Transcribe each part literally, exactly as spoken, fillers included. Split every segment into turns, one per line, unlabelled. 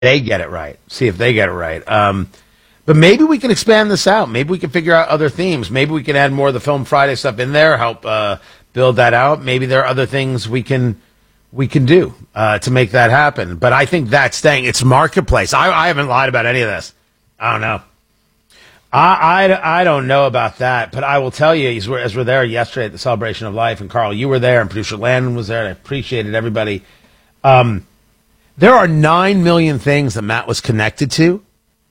they get it right. See if they get it right. Um, but maybe we can expand this out. Maybe we can figure out other themes. Maybe we can add more of the Film Friday stuff in there, help uh, build that out. Maybe there are other things we can we can do uh, to make that happen. But I think that's staying. It's Marketplace. I, I haven't lied about any of this. I don't know. I, I, I don't know about that, but I will tell you, as we're, as we're there yesterday at the Celebration of Life, and Carl, you were there, and producer Landon was there, and I appreciated everybody. Um, there are nine million things that Matt was connected to.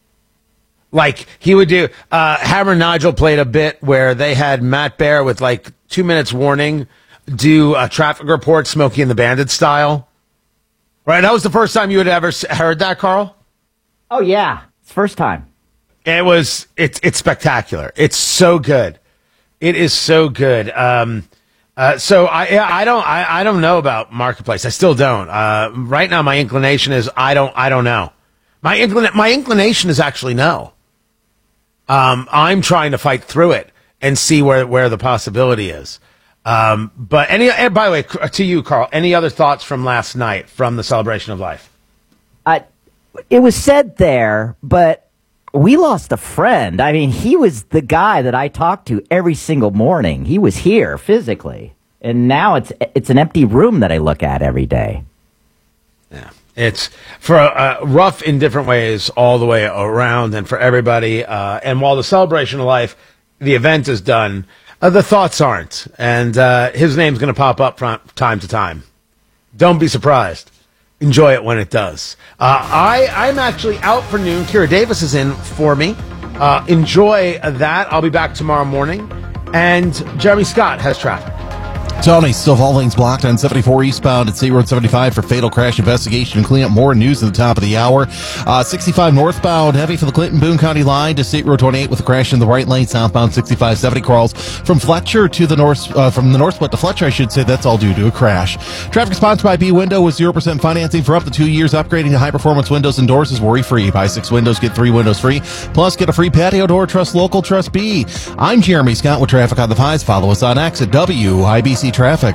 Like, he would do, uh, Hammer and Nigel played a bit where they had Matt Baer with like two minutes warning do a traffic report, Smokey and the Bandit style. Right? That was the first time you had ever heard that, Carl?
Oh, yeah. It's first time.
It was, it's, it's spectacular. It's so good. It is so good. Um, uh, so I, I don't, I, I don't know about Marketplace. I still don't. Uh, right now my inclination is I don't, I don't know. My inclin, my inclination is actually no. Um, I'm trying to fight through it and see where, where the possibility is. Um, but any, and by the way, to you, Carl, any other thoughts from last night from the Celebration of Life?
Uh, it was said there, but we lost a friend. I mean, he was the guy that I talked to every single morning. He was here physically. And now it's it's an empty room that I look at every day.
Yeah. It's for uh, rough in different ways all the way around and for everybody. Uh, and while the Celebration of Life, the event is done, uh, the thoughts aren't. And uh, his name's going to pop up from time to time. Don't be surprised. Enjoy it when it does. Uh, I, I'm actually out for noon. Kira Davis is in for me. Uh, enjoy that. I'll be back tomorrow morning. And Jeremy Scott has traffic.
Tony, still all lanes blocked on seventy-four eastbound at State Road seventy-five for fatal crash investigation and cleanup. More news at the top of the hour. Uh, sixty-five northbound, heavy for the Clinton-Boone County line to State Road twenty-eight with a crash in the right lane. Southbound sixty-five seventy crawls from Fletcher to the north, uh, from the north split to Fletcher, I should say. That's all due to a crash. Traffic sponsored by B Window with zero percent financing for up to two years. Upgrading to high-performance windows and doors is worry-free. Buy six windows, get three windows free. Plus, get a free patio door. Trust local, trust B. I'm Jeremy Scott with Traffic on the Pies. Follow us on X at W I B C Traffic.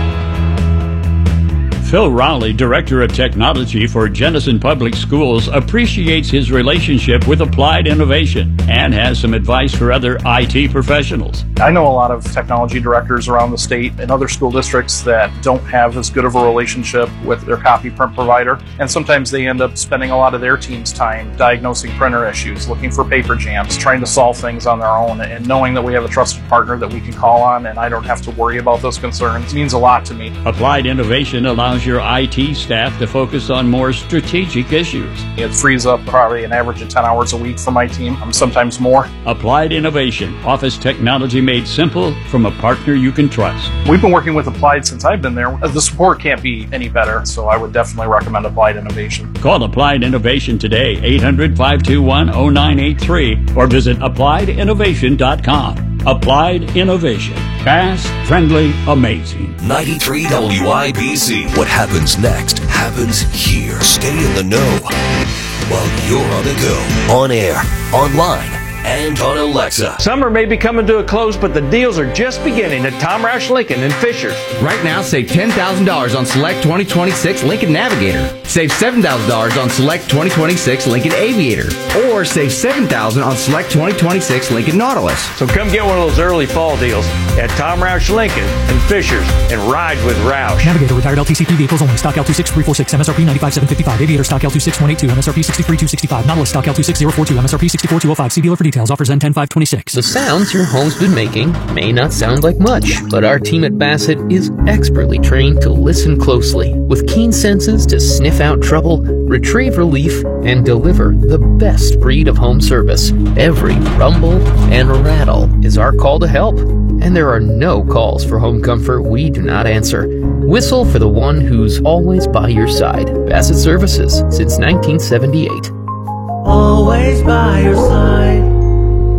Phil Rowley, Director of Technology for Jenison Public Schools, appreciates his relationship with Applied Innovation and has some advice for other I T professionals.
I know a lot of technology directors around the state and other school districts that don't have as good of a relationship with their copy print provider, and sometimes they end up spending a lot of their team's time diagnosing printer issues, looking for paper jams, trying to solve things on their own, and knowing that we have a trusted partner that we can call on and I don't have to worry about those concerns means a lot to me.
Applied Innovation allows your I T staff to focus on more strategic issues.
It frees up probably an average of ten hours a week for my team, um, sometimes more.
Applied Innovation, office technology made simple from a partner you can trust.
We've been working with Applied since I've been there. The support can't be any better, so I would definitely recommend Applied Innovation.
Call Applied Innovation today, eight hundred, five two one, zero nine eight three, or visit applied innovation dot com. Applied Innovation. Fast, friendly, amazing.
ninety-three W I B C. What happens next happens here. Stay in the know while you're on the go. On air, online, and on Alexa.
Summer may be coming to a close, but the deals are just beginning at Tom Roush Lincoln in Fishers.
Right now, save ten thousand dollars on select twenty twenty-six Lincoln Navigator. Save seven thousand dollars on select twenty twenty-six Lincoln Aviator. Or save seven thousand dollars on select twenty twenty-six Lincoln Nautilus.
So come get one of those early fall deals at Tom Roush Lincoln in Fishers and ride with Roush.
Navigator retired L T C P vehicles only. Stock L two six three four six, M S R P ninety-five seven fifty-five. Aviator stock L two six one eight two, M S R P sixty-three two sixty-five. Nautilus stock L two six zero four two, M S R P sixty-four two oh five. See dealer for details. Offers N ten five twenty-six.
The sounds your home's been making may not sound like much, but our team at Bassett is expertly trained to listen closely, with keen senses to sniff out trouble, retrieve relief, and deliver the best breed of home service. Every rumble and rattle is our call to help, and there are no calls for home comfort we do not answer. Whistle for the one who's always by your side. Bassett Services, since nineteen seventy-eight.
Always by your side.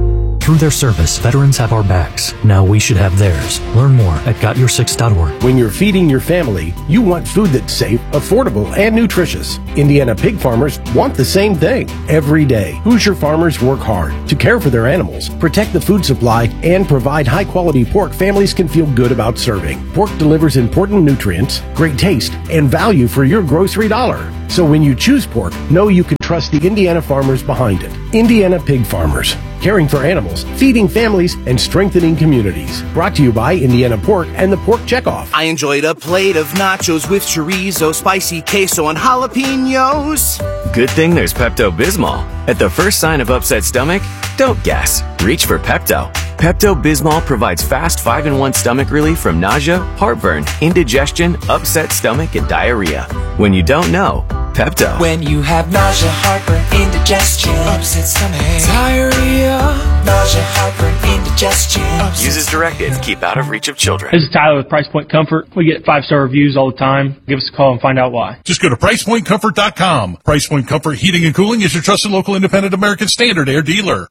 Through their service, veterans have our backs. Now we should have theirs. Learn more at got your six dot org.
When you're feeding your family, you want food that's safe, affordable, and nutritious. Indiana pig farmers want the same thing every day. Hoosier farmers work hard to care for their animals, protect the food supply, and provide high-quality pork families can feel good about serving. Pork delivers important nutrients, great taste, and value for your grocery dollar. So when you choose pork, know you can trust the Indiana farmers behind it. Indiana Pig Farmers, caring for animals, feeding families, and strengthening communities. Brought to you by Indiana Pork and the Pork Checkoff.
I enjoyed a plate of nachos with chorizo, spicy queso, and jalapenos.
Good thing there's Pepto-Bismol. At the first sign of upset stomach, don't guess. Reach for Pepto. Pepto-Bismol provides fast five in one stomach relief from nausea, heartburn, indigestion, upset stomach, and diarrhea. When you don't know, Pepto.
When you have nausea, heartburn, indigestion, upset stomach, diarrhea, nausea, heartburn, indigestion.
Use as directed. Keep out of reach of children.
This is Tyler with Price Point Comfort. We get five-star reviews all the time. Give us a call and find out why.
Just go to price point comfort dot com. Price Point Comfort Heating and Cooling is your trusted local independent American Standard Air dealer.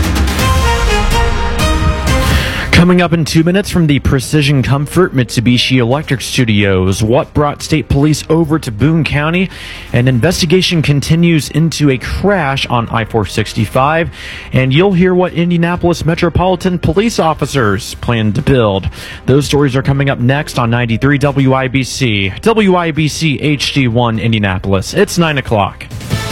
Coming up in two minutes from the Precision Comfort Mitsubishi Electric Studios, what brought state police over to Boone County? An investigation continues into a crash on I four sixty-five, and you'll hear what Indianapolis Metropolitan Police officers plan to build. Those stories are coming up next on ninety-three W I B C. W I B C H D one Indianapolis. It's nine o'clock.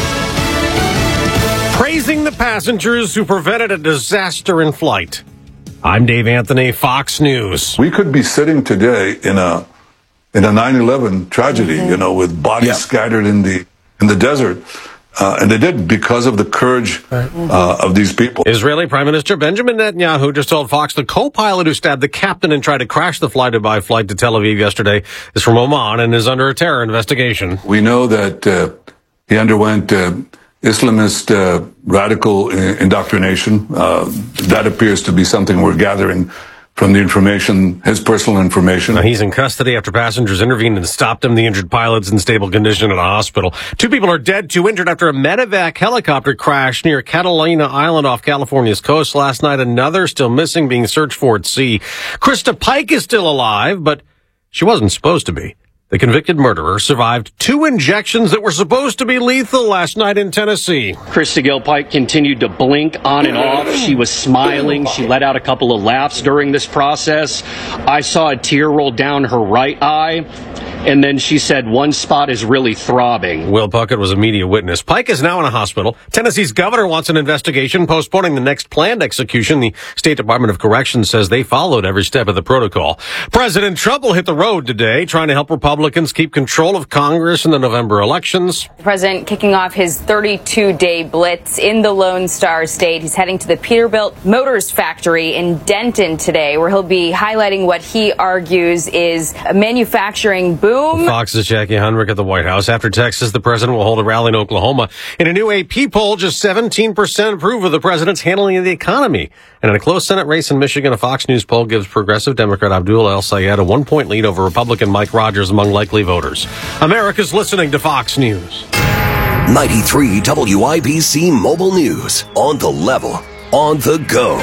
Praising the passengers who prevented a disaster in flight. I'm Dave Anthony, Fox News.
We could be sitting today in a in a nine eleven tragedy, mm-hmm. you know, with bodies yeah. scattered in the in the desert. Uh, and they did because of the courage uh, of these people.
Israeli Prime Minister Benjamin Netanyahu just told Fox the co-pilot who stabbed the captain and tried to crash the fly-to-by flight to Tel Aviv yesterday is from Oman and is under a terror investigation.
We know that uh, he underwent uh, Islamist uh, radical indoctrination. Uh, that appears to be something we're gathering from the information, his personal information.
Now, he's in custody after passengers intervened and stopped him. The injured pilot's in stable condition at a hospital. Two people are dead, two injured after a medevac helicopter crash near Catalina Island off California's coast last night. Another still missing, being searched for at sea. Krista Pike is still alive, but she wasn't supposed to be. The convicted murderer survived two injections that were supposed to be lethal last night in Tennessee.
Krista Gil Pike continued to blink on and off. She was smiling. She let out a couple of laughs during this process. I saw a tear roll down her right eye. And then she said one spot is really throbbing.
Will Puckett was a media witness. Pike is now in a hospital. Tennessee's governor wants an investigation, postponing the next planned execution. The State Department of Corrections says they followed every step of the protocol. President Trump will hit the road today, trying to help Republicans keep control of Congress in the November elections.
The president kicking off his thirty-two day blitz in the Lone Star State. He's heading to the Peterbilt Motors factory in Denton today, where he'll be highlighting what he argues is a manufacturing boom.
Fox's Jackie Hundrick at the White House. After Texas, the president will hold a rally in Oklahoma. In a new A P poll, just seventeen percent approve of the president's handling of the economy. And in a close Senate race in Michigan, a Fox News poll gives progressive Democrat Abdul El-Sayed a one-point lead over Republican Mike Rogers among likely voters. America's listening to Fox News.
ninety-three W I B C Mobile News. On the level. On the go.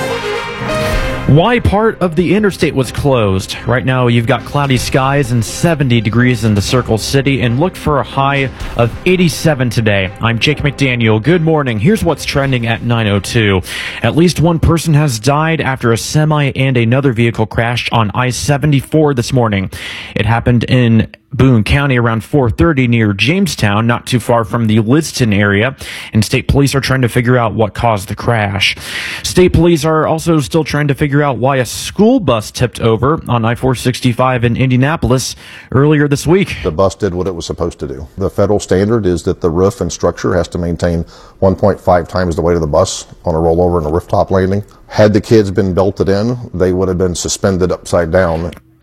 Why part of the interstate was closed. Right now, you've got cloudy skies and seventy degrees in the Circle City, and look for a high of eighty-seven today. I'm Jake McDaniel. Good morning. Here's what's trending at nine oh two. At least one person has died after a semi and another vehicle crashed on I seventy-four this morning. It happened in Boone County around four thirty near Jamestown, not too far from the Lidston area, and state police are trying to figure out what caused the crash. State police are also still trying to figure out why a school bus tipped over on I four sixty-five in Indianapolis earlier this week.
The bus did what it was supposed to do. The federal standard is that the roof and structure has to maintain one point five times the weight of the bus on a rollover and a rooftop landing. Had the kids been belted in, they would have been suspended upside down.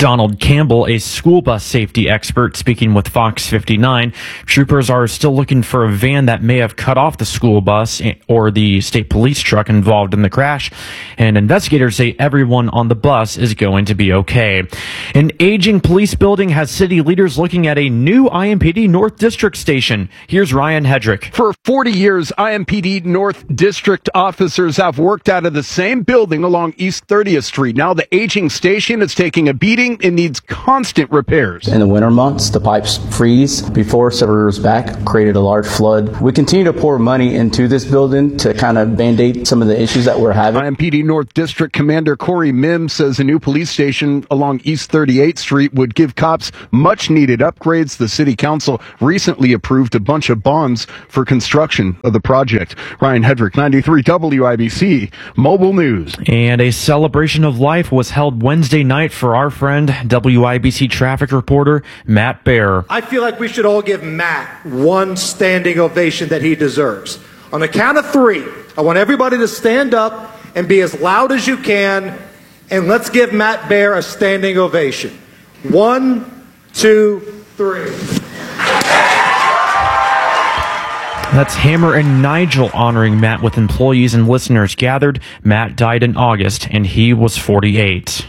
Donald Campbell, a school bus safety expert, speaking with Fox fifty-nine. Troopers are still looking for a van that may have cut off the school bus or the state police truck involved in the crash, and investigators say everyone on the bus is going to be okay. An aging police building has city leaders looking at a new I M P D North District station. Here's Ryan Hedrick.
For forty years, I M P D North District officers have worked out of the same building along East thirtieth Street. Now the aging station is taking a beating and needs constant repairs.
In the winter months, the pipes freeze. Before, several years back, created a large flood. We continue to pour money into this building to kind of band-aid some of the issues that we're having.
I M P D North District Commander Corey Mims says a new police station along East thirty-eighth Street would give cops much-needed upgrades. The City Council recently approved a bunch of bonds for construction of the project. Ryan Hedrick, ninety-three W I B C, Mobile News.
And a celebration of life was held Wednesday night for our friend, W I B C traffic reporter Matt Baer.
I feel like we should all give Matt one standing ovation that he deserves. On the count of three, I want everybody to stand up and be as loud as you can, and let's give Matt Baer a standing ovation. One, two, three.
That's Hammer and Nigel honoring Matt with employees and listeners gathered. Matt died in August, and he was forty-eight.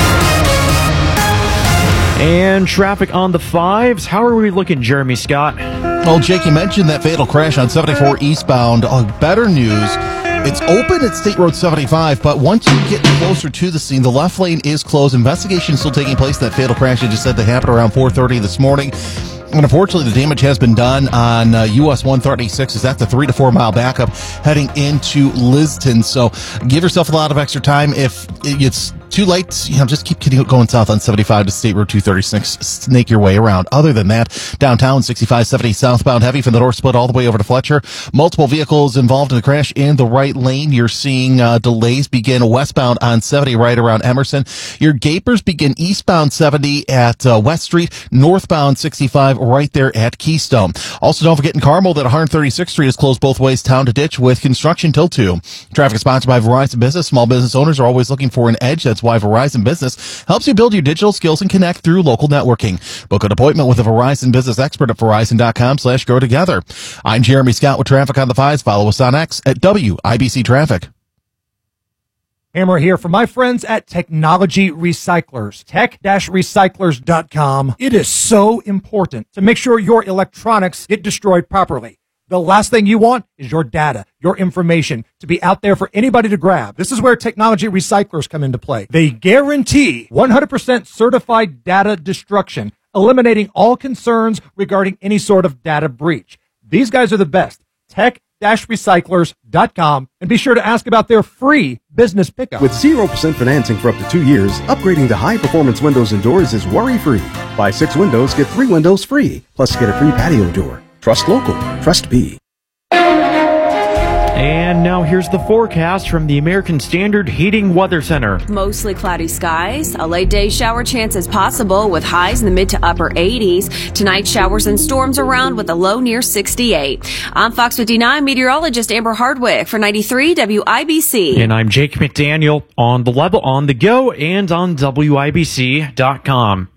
And traffic on the fives. How are we looking, Jeremy Scott?
Well, Jake, you mentioned that fatal crash on seventy-four eastbound. Oh, better news. It's open at State Road seventy-five, but once you get closer to the scene, the left lane is closed. Investigation is still taking place. That fatal crash, I just said, that happened around four thirty this morning. And unfortunately, the damage has been done on uh, U S one thirty-six. Is that the three to four mile backup heading into Liston? So give yourself a lot of extra time. If it's too late, you know, just keep going south on seventy-five to State Road two thirty-six. Snake your way around. Other than that, downtown sixty-five seventy southbound heavy from the North Split all the way over to Fletcher. Multiple vehicles involved in the crash in the right lane. You're seeing uh, delays begin westbound on seventy right around Emerson. Your gapers begin eastbound seventy at uh, West Street, northbound sixty-five right there at Keystone. Also, don't forget in Carmel that one thirty-sixth Street is closed both ways town to ditch with construction till two. Traffic is sponsored by Verizon Business. Small business owners are always looking for an edge. That's why Verizon Business helps you build your digital skills and connect through local networking. Book an appointment with a Verizon Business expert at Verizon.com slash grow together. I'm Jeremy Scott with Traffic on the Fives. Follow us on X at W I B C Traffic.
Hammer here for my friends at Technology Recyclers, tech dash recyclers dot com. It is so important to make sure your electronics get destroyed properly. The last thing you want is your data, your information to be out there for anybody to grab. This is where Technology Recyclers come into play. They guarantee one hundred percent certified data destruction, eliminating all concerns regarding any sort of data breach. These guys are the best. tech dash recyclers dot com, and be sure to ask about their free business pickup.
With zero percent financing for up to two years, upgrading to high-performance windows and doors is worry-free. Buy six windows, get three windows free, plus get a free patio door. Trust local. Trust B.
And now here's the forecast from the American Standard Heating Weather Center.
Mostly cloudy skies, a late day shower chance is possible with highs in the mid to upper eighties. Tonight, showers and storms around with a low near sixty-eight. I'm Fox fifty-nine meteorologist Amber Hardwick for ninety-three W I B C.
And I'm Jake McDaniel on the level, on the go, and on W I B C dot com.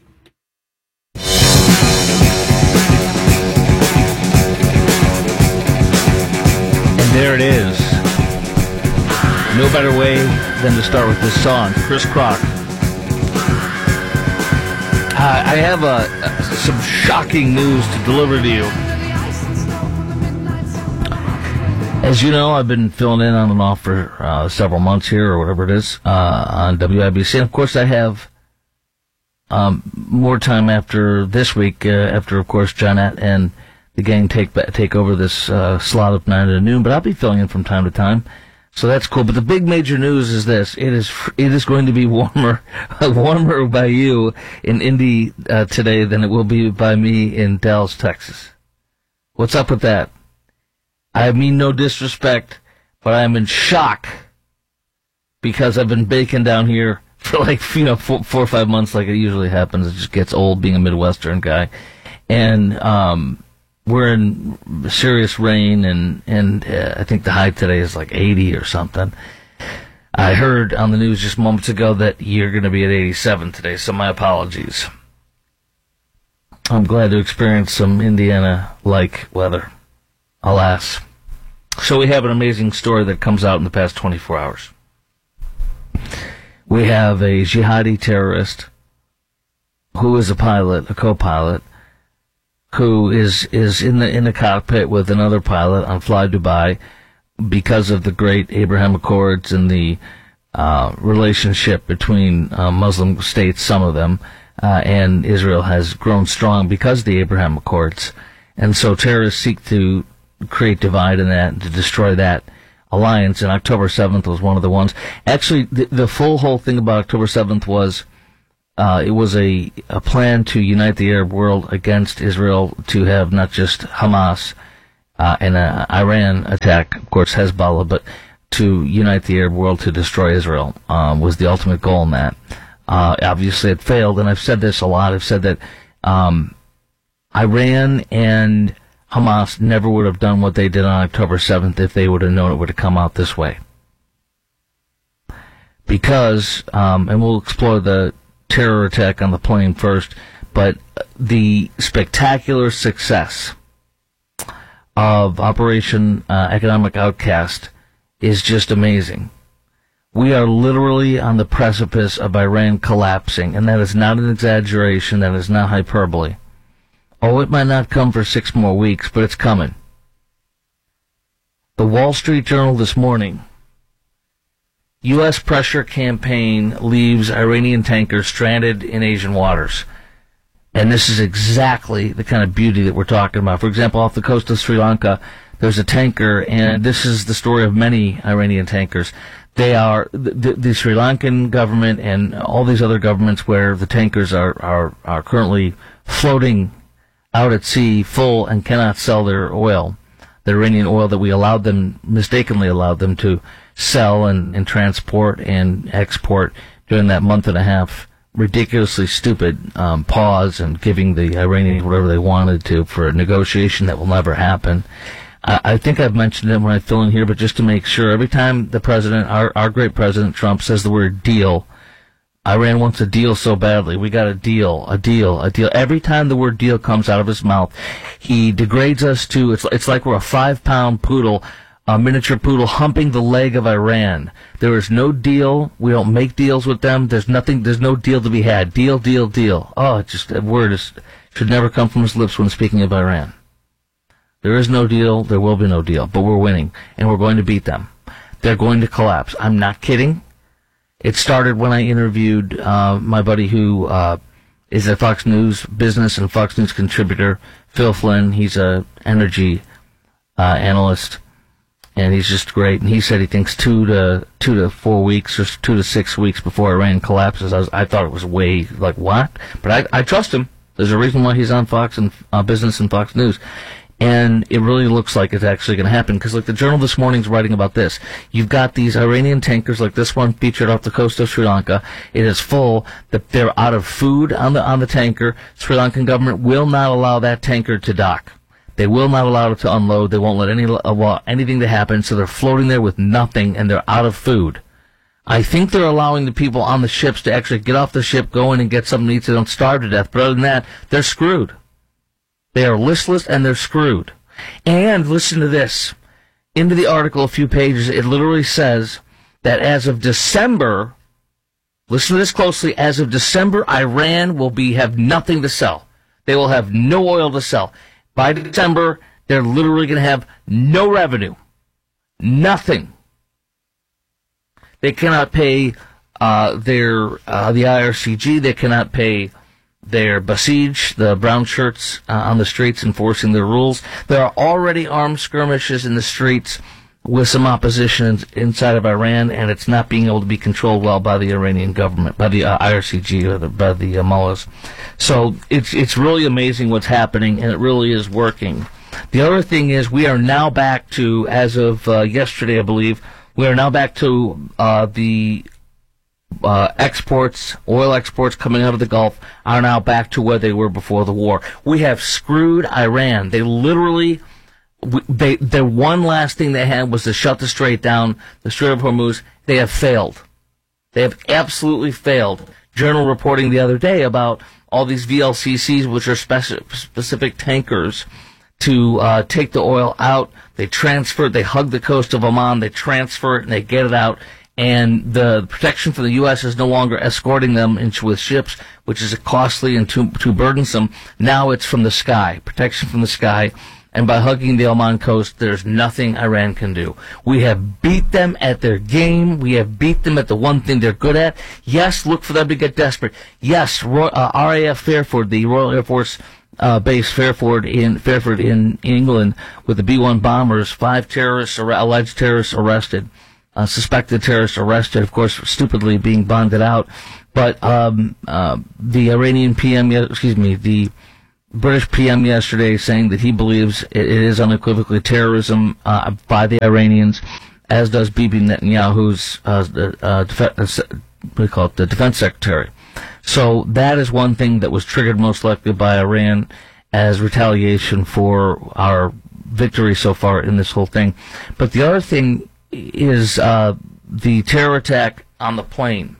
There it is. No better way than to start with this song, Chris Crock. Uh, I have uh, some shocking news to deliver to you. As you know, I've been filling in on and off for uh, several months here, or whatever it is, uh, on W I B C. And of course, I have um, more time after this week, uh, after, of course, Johnette and the gang take take over this uh, slot of nine to noon, but I'll be filling in from time to time, so that's cool. But the big major news is this: it is it is going to be warmer, warmer by you in Indy uh, today than it will be by me in Dallas, Texas. What's up with that? I mean no disrespect, but I'm in shock because I've been baking down here for like you know four, four or five months, like it usually happens. It just gets old being a Midwestern guy, and um. We're in serious rain, and, and uh, I think the high today is like eighty or something. I heard on the news just moments ago that you're going to be at eighty-seven today, so my apologies. I'm glad to experience some Indiana-like weather. Alas. So we have an amazing story that comes out in the past twenty-four hours. We have a jihadi terrorist who is a pilot, a co-pilot, who is, is in the in the cockpit with another pilot on Fly Dubai because of the great Abraham Accords and the uh, relationship between uh, Muslim states, some of them, uh, and Israel has grown strong because of the Abraham Accords. And so terrorists seek to create divide in that and to destroy that alliance, and October seventh was one of the ones. Actually, the, the full whole thing about October seventh was uh, it was a, a plan to unite the Arab world against Israel, to have not just Hamas uh, and uh, Iran attack, of course, Hezbollah, but to unite the Arab world to destroy Israel um, was the ultimate goal in that. Uh, obviously, it failed, and I've said this a lot. I've said that um, Iran and Hamas never would have done what they did on October seventh if they would have known it would have come out this way. Because, um, and we'll explore the terror attack on the plane first, but the spectacular success of Operation uh, Economic Outcast is just amazing. We are literally on the precipice of Iran collapsing, and that is not an exaggeration, that is not hyperbole. Oh, it might not come for six more weeks, but it's coming. The Wall Street Journal this morning. U S pressure campaign leaves Iranian tankers stranded in Asian waters. And this is exactly the kind of beauty that we're talking about. For example, off the coast of Sri Lanka, there's a tanker, and this is the story of many Iranian tankers. They are the, the Sri Lankan government and all these other governments where the tankers are, are, are currently floating out at sea full and cannot sell their oil, the Iranian oil that we allowed them, mistakenly allowed them to sell and, and transport and export during that month and a half ridiculously stupid um, pause and giving the Iranians whatever they wanted to for a negotiation that will never happen. I, I think I've mentioned it when I fill in here, but just to make sure, every time the president, our, our great president Trump, says the word deal, Iran wants a deal so badly. We got a deal, a deal, a deal. Every time the word deal comes out of his mouth, he degrades us to, it's, it's like we're a five-pound poodle, a miniature poodle humping the leg of Iran. There is no deal. We don't make deals with them. There's nothing, there's no deal to be had. Deal, deal, deal. Oh, it's just, a word is, should never come from his lips when speaking of Iran. There is no deal. There will be no deal. But we're winning, and we're going to beat them. They're going to collapse. I'm not kidding. It started when I interviewed uh, my buddy who uh, is a Fox News business and Fox News contributor, Phil Flynn. He's a energy uh, analyst, and he's just great. And he said he thinks two to two to four weeks or two to six weeks before Iran collapses. I, was, I thought it was way like what, but I, I trust him. There's a reason why he's on Fox and uh, Business and Fox News. And it really looks like it's actually going to happen, because like the Journal this morning's writing about this. You've got these Iranian tankers like this one featured off the coast of Sri Lanka. It is full. That they're out of food on the on the tanker. Sri Lankan government will not allow that tanker to dock. They will not allow it to unload. They won't let any allow anything to happen. So they're floating there with nothing, and they're out of food. I think they're allowing the people on the ships to actually get off the ship, go in and get something to eat so they don't starve to death. But other than that, they're screwed. They are listless and they're screwed. And listen to this. Into the article, a few pages, it literally says that as of December, listen to this closely, as of December, Iran will be have nothing to sell. They will have no oil to sell. By December, they're literally going to have no revenue. Nothing. They cannot pay uh, their uh, the I R C G. They cannot pay their Basij, the brown shirts uh, on the streets enforcing their rules. There are already armed skirmishes in the streets with some opposition in, inside of Iran, and it's not being able to be controlled well by the Iranian government, by the uh, I R C G, or the, by the uh, mullahs. So it's it's really amazing what's happening, and it really is working. The other thing is we are now back to, as of uh, yesterday, I believe, we are now back to uh, the uh, exports, oil exports coming out of the Gulf are now back to where they were before the war. We have screwed Iran. They literally we, they the one last thing they had was to shut the Strait down, the Strait of Hormuz. They have failed. They have absolutely failed. Journal reporting the other day about all these V L C Cs, which are speci- specific tankers, to uh, take the oil out. They transfer it. They hug the coast of Oman. They transfer it and they get it out. And the protection from the U S is no longer escorting them into with ships, which is costly and too too burdensome. Now it's from the sky, protection from the sky. And by hugging the Oman coast, there's nothing Iran can do. We have beat them at their game. We have beat them at the one thing they're good at. Yes, look for them to get desperate. Yes, Roy, uh, R A F Fairford, the Royal Air Force uh, base Fairford in Fairford in England, with the B one bombers, five terrorists, alleged terrorists arrested. Uh, suspected terrorists arrested, of course, stupidly being bonded out. But um, uh, the Iranian P M, excuse me, the British P M yesterday saying that he believes it is unequivocally terrorism uh, by the Iranians, as does Bibi Netanyahu's uh, uh, def- uh, what do you call it, the defense secretary. So that is one thing that was triggered most likely by Iran as retaliation for our victory so far in this whole thing. But the other thing is uh, the terror attack on the plane.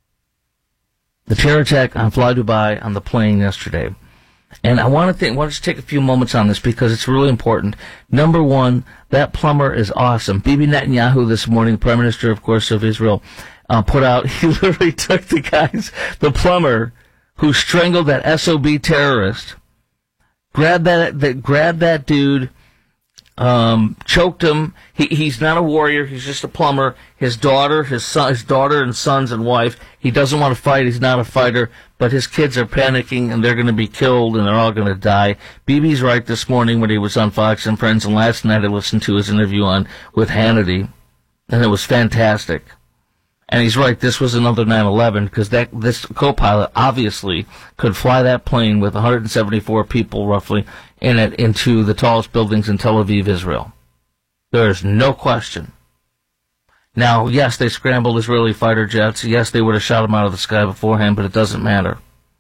The terror attack on Fly Dubai on the plane yesterday. And I want to think, want to just take a few moments on this because it's really important. Number one, that plumber is awesome. Bibi Netanyahu this morning, Prime Minister, of course, of Israel, uh, put out, he literally took the guys, the plumber who strangled that S O B terrorist, grabbed that, that grabbed that dude, um, choked him. He, he's not a warrior. He's just a plumber. His daughter, his son, his daughter and sons and wife. He doesn't want to fight. He's not a fighter, but his kids are panicking and they're going to be killed and they're all going to die. Bibi's right this morning when he was on Fox and Friends, and last night I listened to his interview on with Hannity, and it was fantastic. And he's right. This was another nine eleven because that this co-pilot obviously could fly that plane with one hundred seventy-four people roughly in it into the tallest buildings in Tel Aviv, Israel. There's no question. Now, yes, they scrambled Israeli fighter jets. Yes, they would have shot them out of the sky beforehand, but it doesn't matter.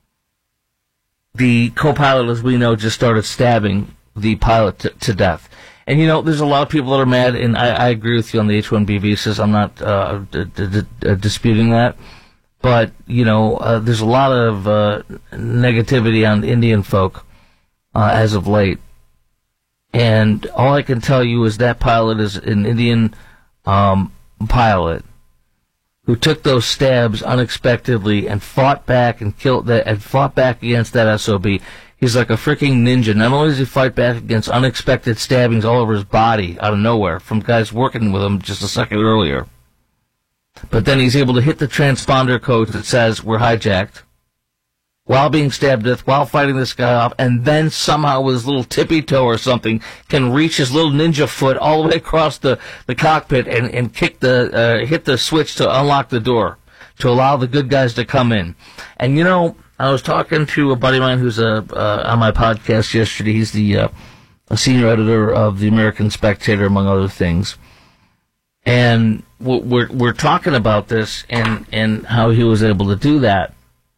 The co-pilot, as we know, just started stabbing the pilot to, to death. And, you know, there's a lot of people that are mad, and I, I agree with you on the H one B visas. I'm not uh, d- d- d- disputing that. But, you know, uh, there's a lot of uh, negativity on Indian folk uh, as of late. And all I can tell you is that pilot is an Indian um, pilot who took those stabs unexpectedly and fought back and killed that and fought back against that S O B. He's like a freaking ninja. Not only does he fight back against unexpected stabbings all over his body out of nowhere from guys working with him just a second earlier, but then he's able to hit the transponder code that says we're hijacked while being stabbed to death, while fighting this guy off, and then somehow with his little tippy toe or something can reach his little ninja foot all the way across the, the cockpit and, and kick the uh, hit the switch to unlock the door to allow the good guys to come in. And you know, I was talking to a buddy of mine who's uh, uh, on my podcast yesterday. He's the uh, a senior editor of the American Spectator, among other things. And we're we're talking about this and, and how he was able to do that.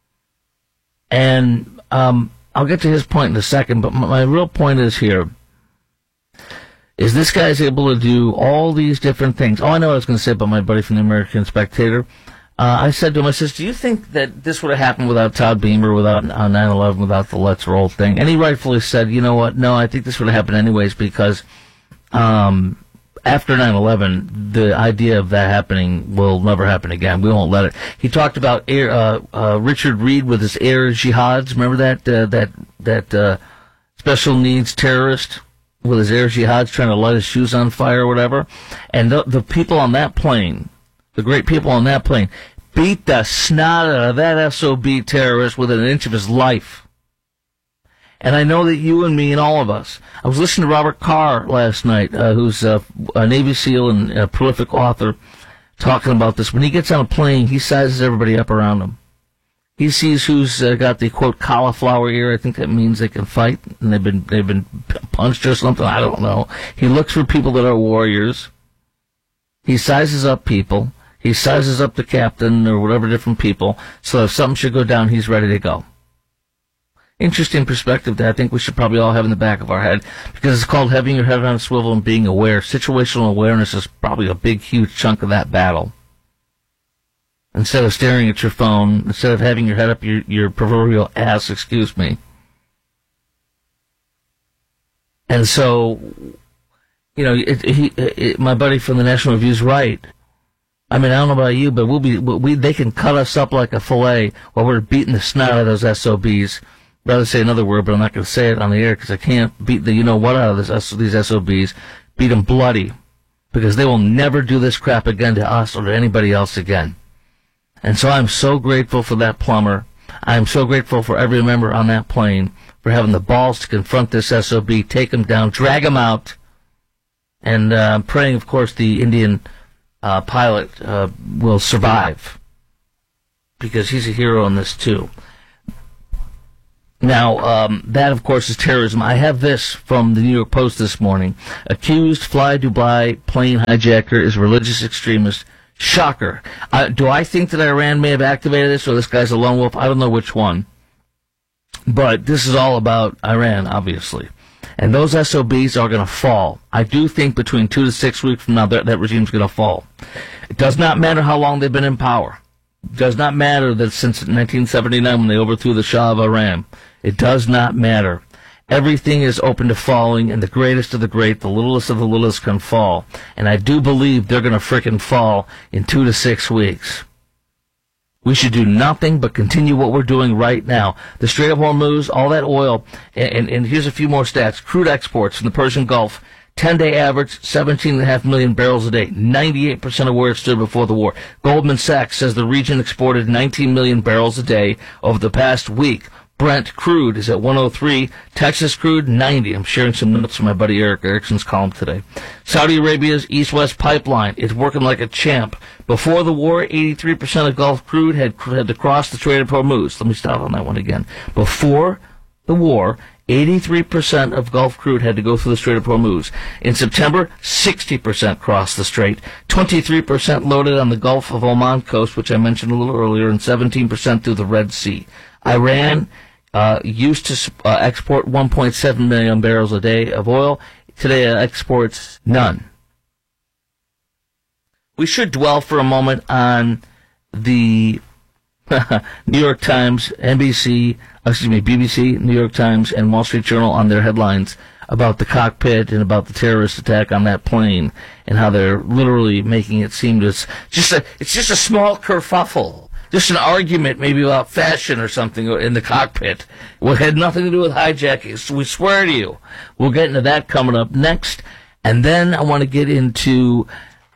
And um, I'll get to his point in a second, but my, my real point is here, is this guy's able to do all these different things. Oh, I know what I was going to say about my buddy from the American Spectator. Uh, I said to him, I says, do you think that this would have happened without Todd Beamer, without uh, nine eleven, without the Let's Roll thing? And he rightfully said, you know what, no, I think this would have happened anyways because um, after nine eleven, the idea of that happening will never happen again. We won't let it. He talked about air, uh, uh, Richard Reed with his air jihads. Remember that uh, that that uh, special needs terrorist with his air jihads trying to light his shoes on fire or whatever? And the, the people on that plane, the great people on that plane, beat the snot out of that S O B terrorist within an inch of his life. And I know that you and me and all of us. I was listening to Robert Carr last night, uh, who's a, a Navy SEAL and a prolific author, talking about this. When he gets on a plane, he sizes everybody up around him. He sees who's uh, got the, quote, cauliflower ear. I think that means they can fight, and they've been they've been punched or something. I don't know. He looks for people that are warriors. He sizes up people. He sizes up the captain or whatever different people, so if something should go down, he's ready to go. interesting perspective that I think we should probably all have in the back of our head, because it's called having your head on a swivel and being aware. Situational awareness is probably a big, huge chunk of that battle. Instead of staring at your phone, instead of having your head up your, your proverbial ass, excuse me. And so, you know, it, he, it, my buddy from the National Review's right. I mean, I don't know about you, but we'll be, we, they can cut us up like a fillet while we're beating the snot out of those S O Bs. I'd rather say another word, but I'm not going to say it on the air because I can't beat the you know what out of this, these S O Bs. Beat them bloody, because they will never do this crap again to us or to anybody else again. And so I'm so grateful for that plumber. I'm so grateful for every member on that plane for having the balls to confront this S O B, take him down, drag him out. And uh, I'm praying, of course, the Indian uh, pilot uh, will survive, because he's a hero in this too. Now, um, that, of course, is terrorism. I have this from the New York Post this morning. Accused Fly Dubai plane hijacker is religious extremist. Shocker. Uh, do I think that Iran may have activated this, or this guy's a lone wolf? I don't know which one. But this is all about Iran, obviously. And those S O Bs are going to fall. I do think between two to six weeks from now, that, that regime's going to fall. It does not matter how long they've been in power. It does not matter that since nineteen seventy-nine, when they overthrew the Shah of Iran. It does not matter. Everything is open to falling, and the greatest of the great, the littlest of the littlest, can fall. And I do believe they're going to frickin' fall in two to six weeks. We should do nothing but continue what we're doing right now. The Strait of Hormuz, all that oil, and, and, and here's a few more stats. Crude exports from the Persian Gulf, ten-day average, seventeen point five million barrels a day, ninety-eight percent of where it stood before the war. Goldman Sachs says the region exported nineteen million barrels a day over the past week. Brent crude is at one oh three. Texas crude, ninety. I'm sharing some notes from my buddy Eric Erickson's column today. Saudi Arabia's East-West pipeline is working like a champ. Before the war, eighty-three percent of Gulf crude had, had to cross the Strait of Hormuz. Let me stop on that one again. Before the war, eighty-three percent of Gulf crude had to go through the Strait of Hormuz. In September, sixty percent crossed the strait, twenty-three percent loaded on the Gulf of Oman coast, which I mentioned a little earlier, and seventeen percent through the Red Sea. Iran uh, used to uh, export one point seven million barrels a day of oil. Today it exports none. We should dwell for a moment on the New York Times, N B C, excuse me, B B C, New York Times, and Wall Street Journal on their headlines about the cockpit and about the terrorist attack on that plane, and how they're literally making it seem to it's just a it's just a small kerfuffle, just an argument maybe about fashion or something in the cockpit. It had nothing to do with hijacking. So we swear to you. We'll get into that coming up next, and then I want to get into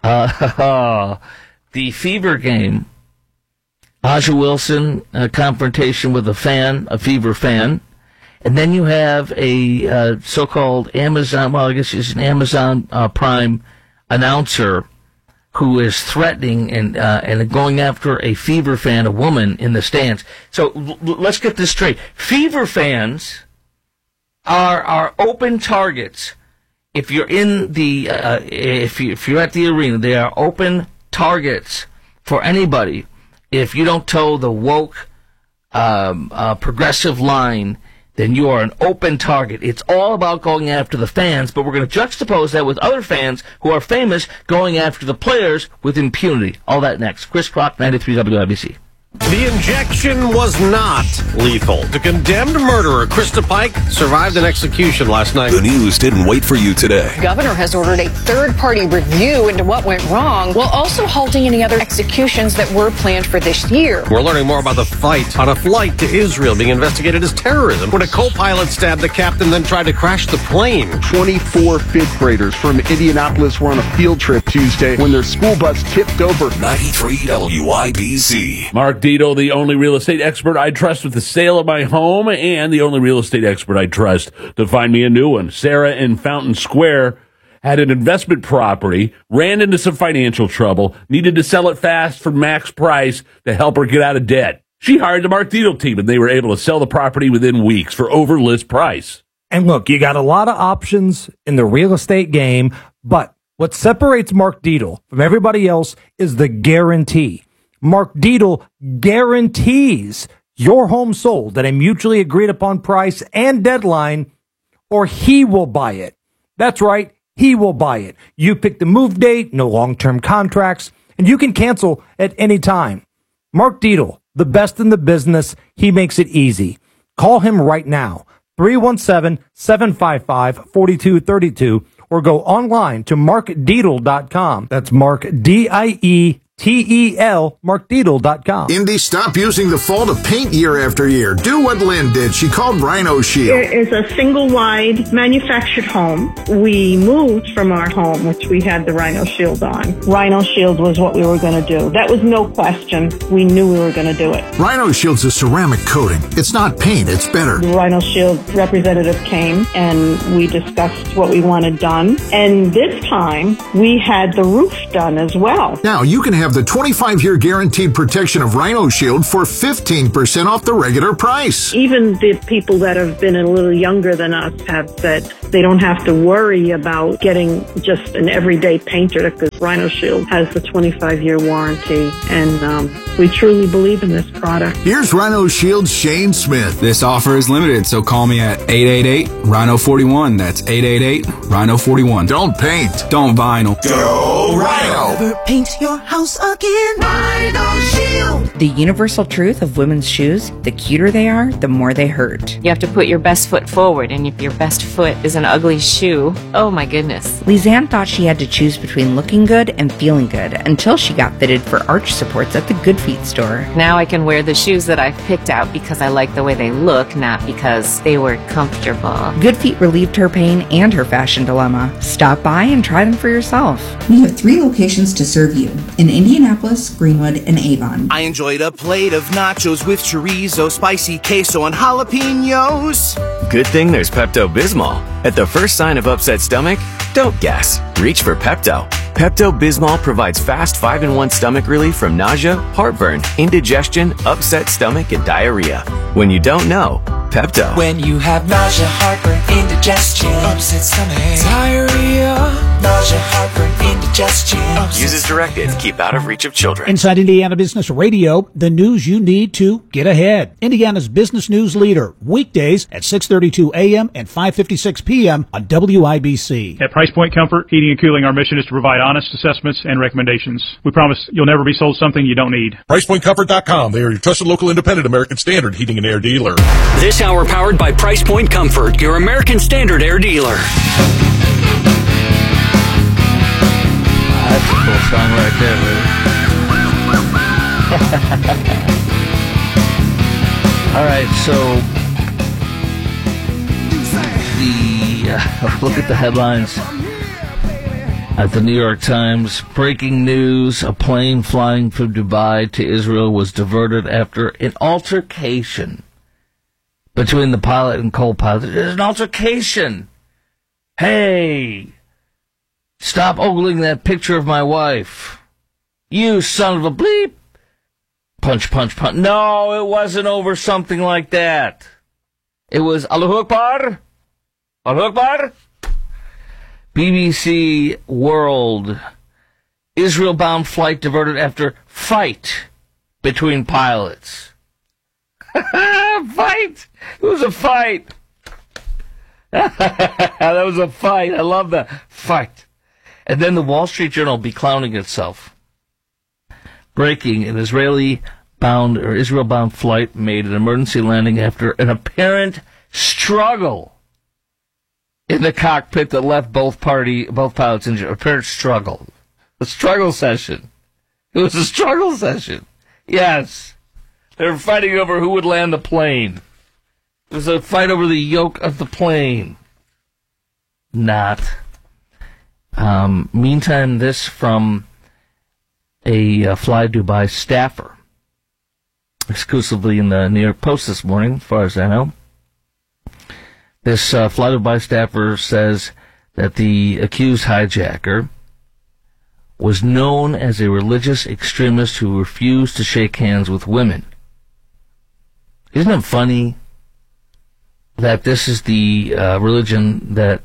uh, the Fever game. Aja Wilson, a confrontation with a fan, a Fever fan. And then you have a uh, so-called Amazon, well, I guess she's an Amazon uh, Prime announcer who is threatening and uh, and going after a Fever fan, a woman, in the stands. So l- let's get this straight. Fever fans are are open targets. If you're in the, uh, if, you, if you're at the arena, they are open targets for anybody. If you don't toe the woke, um, uh, progressive line, then you are an open target. It's all about going after the fans, but we're going to juxtapose that with other fans who are famous going after the players with impunity. All that next. Chris Crock, ninety-three W I B C.
The injection was not lethal. The condemned murderer, Krista Pike, survived an execution last night.
The news didn't wait for you today.
The governor has ordered a third-party review into what went wrong, while also halting any other executions that were planned for this year.
We're learning more about the fight on a flight to Israel being investigated as terrorism, when a co-pilot stabbed the captain, then tried to crash the plane.
twenty-four fifth graders from Indianapolis were on a field trip Tuesday when their school bus tipped over.
ninety-three W I B C.
Mark Dito, the only real estate expert I trust with the sale of my home, and the only real estate expert I trust to find me a new one. Sarah in Fountain Square had an investment property, ran into some financial trouble, needed to sell it fast for max price to help her get out of debt. She hired the Mark Dito team, and they were able to sell the property within weeks for over list price.
And look, you got a lot of options in the real estate game, but what separates Mark Dito from everybody else is the guarantee. Mark Dito guarantees your home sold at a mutually agreed upon price and deadline, or he will buy it. That's right, he will buy it. You pick the move date, no long-term contracts, and you can cancel at any time. Mark Dietel, the best in the business, he makes it easy. Call him right now, three one seven, seven five five, four two three two, or go online to mark dietel dot com. That's Mark, D I E T E L, mark dietel dot com.
Indy, stop using the fall to paint year after year. Do what Lynn did. She called Rhino Shield.
It is a single-wide manufactured home. We moved from our home, which we had the Rhino Shield on. Rhino Shield was what we were going to do. That was no question. We knew we were going to do it.
Rhino Shield's a ceramic coating. It's not paint, it's better.
The Rhino Shield representative came, and we discussed what we wanted done. And this time, we had the roof done as well.
Now, you can have the twenty-five year guaranteed protection of Rhino Shield for fifteen percent off the regular price.
Even the people that have been a little younger than us have said they don't have to worry about getting just an everyday painter because Rhino Shield has the twenty-five year warranty, and um, we truly believe in this product.
Here's Rhino Shield's Shane Smith.
This offer is limited, so call me at eight eight eight, Rhino forty-one. That's eight eight eight, Rhino forty-one.
Don't paint.
Don't vinyl.
Go Rhino.
Never paint your house again. Rhino Shield.
The universal truth of women's shoes, the cuter they are, the more they hurt.
You have to put your best foot forward, and if your best foot is an ugly shoe, oh my goodness.
Lizanne thought she had to choose between looking good and feeling good until she got fitted for arch supports at the Good Feet store.
Now I can wear the shoes that I've picked out because I like the way they look, not because they were comfortable.
Good Feet relieved her pain and her fashion dilemma. Stop by and try them for yourself.
We have three locations to serve you in Indianapolis, Greenwood, and Avon.
I enjoyed a plate of nachos with chorizo, spicy queso, and jalapenos.
Good thing there's Pepto-Bismol. At the first sign of upset stomach, don't guess. Reach for Pepto. Pepto-Bismol provides fast five in one stomach relief from nausea, heartburn, indigestion, upset stomach, and diarrhea. When you don't know, Pepto.
When you have nausea, heartburn, indigestion, upset stomach, diarrhea, nausea, heartburn, indigestion.
Use as directed. Keep out of reach of children.
Inside Indiana Business Radio, the news you need to get ahead. Indiana's business news leader, weekdays at six thirty-two a.m. and five fifty-six p.m. on W I B C.
At Price Point Comfort Heating and Cooling, our mission is to provide honest assessments and recommendations. We promise you'll never be sold something you don't need.
price point comfort dot com. They are your trusted local independent American Standard heating and air dealer.
This hour powered by Price Point Comfort, your American Standard air dealer.
That's a cool song right there, man. All right, so the uh, look at the headlines at the New York Times. Breaking news: a plane flying from Dubai to Israel was diverted after an altercation between the pilot and co-pilot. There's an altercation. Hey, stop ogling that picture of my wife. You son of a bleep. Punch, punch, punch. No, it wasn't over something like that. It was Allahu Akbar. Allahu Akbar. B B C World. Israel-bound flight diverted after fight between pilots. Fight! It was a fight. That was a fight. I love that. Fight. And then the Wall Street Journal be clowning itself. Breaking: an Israeli-bound or Israel-bound flight made an emergency landing after an apparent struggle in the cockpit that left both party both pilots injured. Apparent struggle. A struggle session. It was a struggle session. Yes. They were fighting over who would land the plane. It was a fight over the yoke of the plane. Not. Um, meantime, this from a uh, Fly Dubai staffer, exclusively in the New York Post this morning, as far as I know. This uh, Fly Dubai staffer says that the accused hijacker was known as a religious extremist who refused to shake hands with women. Isn't it funny that this is the uh, religion that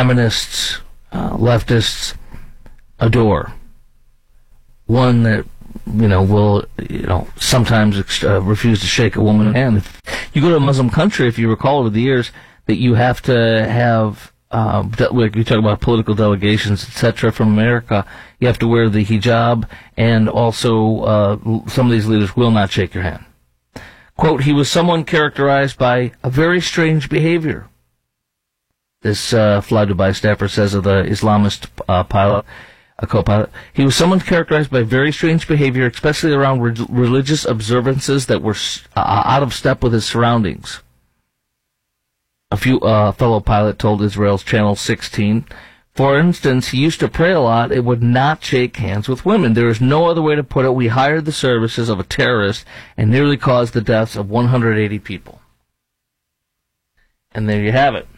feminists, uh, leftists adore? One that you know, will, you know, sometimes uh, refuse to shake a woman's hand. If you go to a Muslim country, if you recall over the years, that you have to have, uh, de- like you talk about political delegations, et cetera, from America, you have to wear the hijab, and also uh, some of these leaders will not shake your hand. Quote, he was someone characterized by a very strange behavior. This uh, Fly Dubai staffer says of the Islamist uh, pilot, a co-pilot. He was someone characterized by very strange behavior, especially around re- religious observances that were uh, out of step with his surroundings. A few uh, fellow pilot told Israel's Channel sixteen, for instance, he used to pray a lot. It would not shake hands with women. There is no other way to put it. We hired the services of a terrorist and nearly caused the deaths of one hundred eighty people. And there you have it.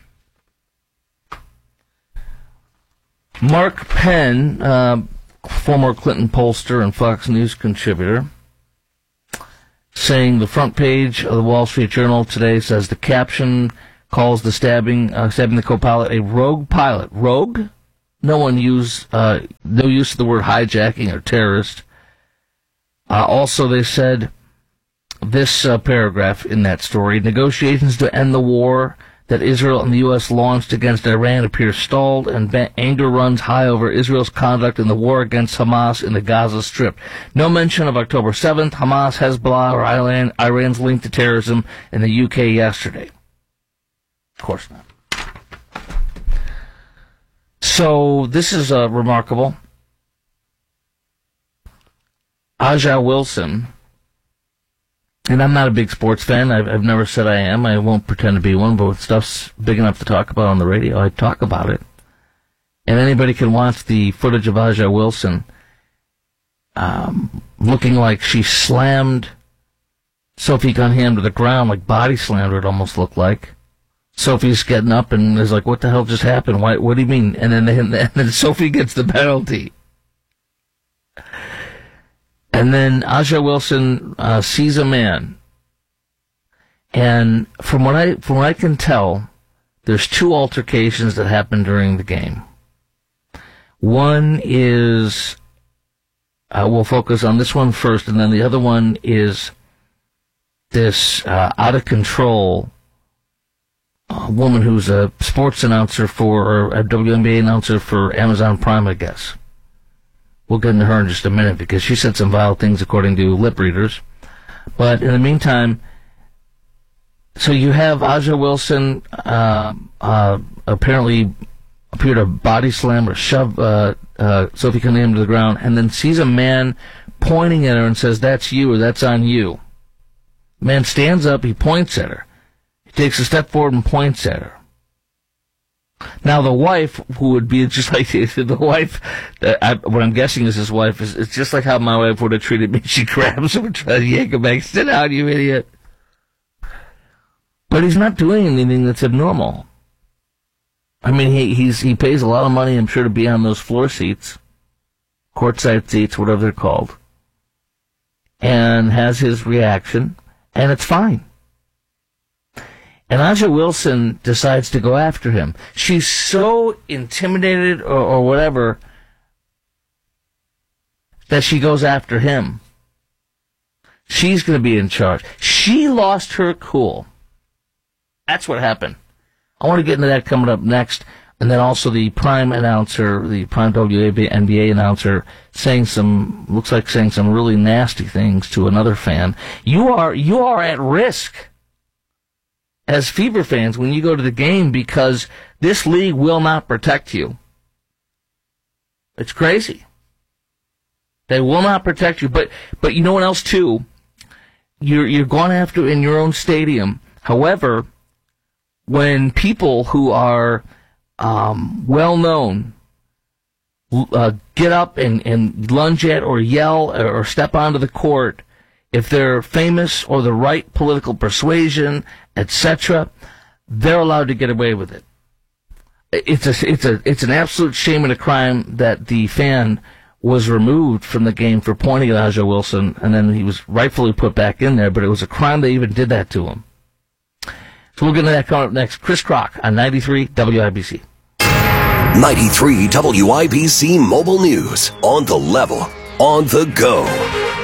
Mark Penn, uh, former Clinton pollster and Fox News contributor, saying the front page of the Wall Street Journal today says the caption calls the stabbing, uh, stabbing the co-pilot a rogue pilot. Rogue? No one use, uh, no use of the word hijacking or terrorist. Uh, also, they said this uh, paragraph in that story: negotiations to end the war that Israel and the U S launched against Iran appear stalled, and ba- anger runs high over Israel's conduct in the war against Hamas in the Gaza Strip. No mention of October seventh, Hamas, Hezbollah, or Iran, Iran's link to terrorism in the U K yesterday. Of course not. So this is uh, remarkable. Aja Wilson, and I'm not a big sports fan. I've, I've never said I am. I won't pretend to be one, but when stuff's big enough to talk about on the radio, I talk about it. And anybody can watch the footage of Aja Wilson um, looking like she slammed Sophie Gunham to the ground, like body slammed her, it almost looked like. Sophie's getting up and is like, what the hell just happened? Why, what do you mean? And then, they, and then Sophie gets the penalty. And then Aja Wilson uh, sees a man. And from what I from what I can tell, there's two altercations that happen during the game. One is, uh, we'll focus on this one first, and then the other one is this uh, out-of-control a woman who's a sports announcer for, or a W N B A announcer for Amazon Prime, I guess. We'll get into her in just a minute because she said some vile things according to lip readers. But in the meantime, so you have Aja Wilson uh, uh, apparently appeared to body slam or shove uh, uh, Sophie Gunham to the ground, and then sees a man pointing at her and says, "That's you," or "That's on you." Man stands up, he points at her. Takes a step forward and points at her. Now the wife, who would be just like the wife, uh, I, what I'm guessing is his wife, is it's just like how my wife would have treated me. She grabs him and tries to yank him back. Sit down, you idiot. But he's not doing anything that's abnormal. I mean, he he's he pays a lot of money, I'm sure, to be on those floor seats, courtside seats, whatever they're called, and has his reaction, and it's fine. And Aja Wilson decides to go after him. She's so intimidated or, or whatever that she goes after him. She's going to be in charge. She lost her cool. That's what happened. I want to get into that coming up next. And then also the Prime announcer, the Prime W N B A announcer, saying some, looks like saying some really nasty things to another fan. You are, you are at risk as Fever fans when you go to the game, because this league will not protect you. It's crazy. They will not protect you. But but you know what else too? You're you're going after in your own stadium. However, when people who are um, well known uh, get up and, and lunge at or yell or step onto the court, if they're famous or the right political persuasion, et cetera, they're allowed to get away with it. It's a, it's a, it's an absolute shame and a crime that the fan was removed from the game for pointing at Aja Wilson, and then he was rightfully put back in there, but it was a crime they even did that to him. So we'll get into that coming up next. Chris Crock on ninety-three W I B C.
ninety-three W I B C Mobile News. On the level. On the go.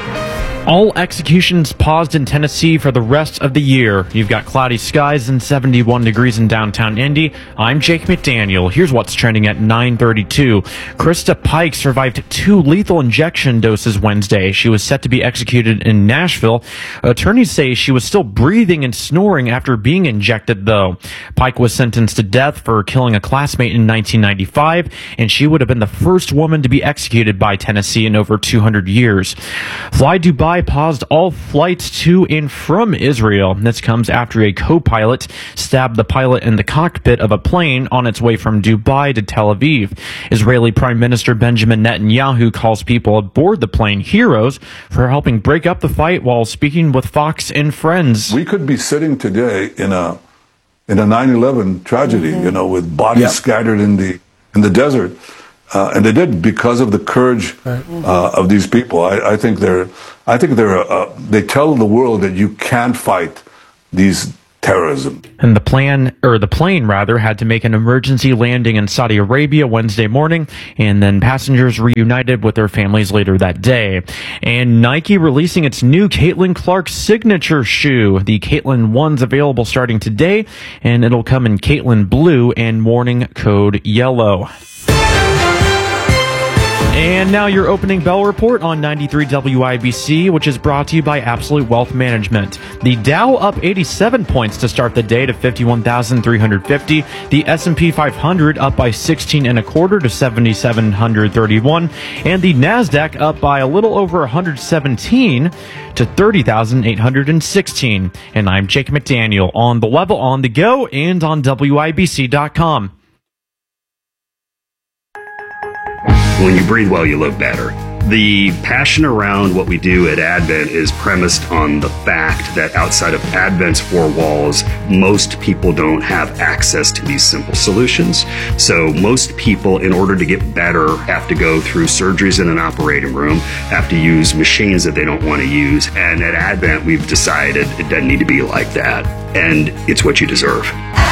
All executions paused in Tennessee for the rest of the year. You've got cloudy skies and seventy-one degrees in downtown Indy. I'm Jake McDaniel. Here's what's trending at nine thirty-two. Krista Pike survived two lethal injection doses Wednesday. She was set to be executed in Nashville. Attorneys say she was still breathing and snoring after being injected, though. Pike was sentenced to death for killing a classmate in nineteen ninety-five, and she would have been the first woman to be executed by Tennessee in over two hundred years. Fly Dubai paused all flights to and from Israel. This comes after a co-pilot stabbed the pilot in the cockpit of a plane on its way from Dubai to Tel Aviv. Israeli Prime Minister Benjamin Netanyahu calls people aboard the plane heroes for helping break up the fight while speaking with Fox and Friends.
We could be sitting today in a in a nine eleven tragedy, mm-hmm. you know, with bodies yep. scattered in the in the desert. Uh, and they did because of the courage uh, of these people. I, I think they're, I think they're, uh, they tell the world that you can't fight these terrorism.
And the plan, or the plane rather, had to make an emergency landing in Saudi Arabia Wednesday morning, and then passengers reunited with their families later that day. And Nike releasing its new Caitlin Clark signature shoe. The Caitlin one's available starting today, and it'll come in Caitlin blue and morning code yellow. And now your opening bell report on ninety-three W I B C, which is brought to you by Absolute Wealth Management. The Dow up eighty-seven points to start the day to fifty-one thousand three hundred fifty. The S and P five hundred up by sixteen and a quarter to seven thousand seven hundred thirty-one. And the NASDAQ up by a little over one hundred seventeen to thirty thousand eight hundred sixteen. And I'm Jake McDaniel on The Level, on the go, and on W I B C dot com.
When you breathe well, you live better. The passion around what we do at Advent is premised on the fact that outside of Advent's four walls, most people don't have access to these simple solutions. So most people, in order to get better, have to go through surgeries in an operating room, have to use machines that they don't want to use. And at Advent, we've decided it doesn't need to be like that. And it's what you deserve.